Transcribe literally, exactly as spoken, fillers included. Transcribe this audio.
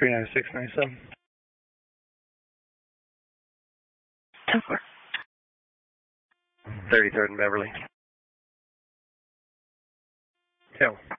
three nine six nine seven. ten four. thirty-third and Beverly. Hill.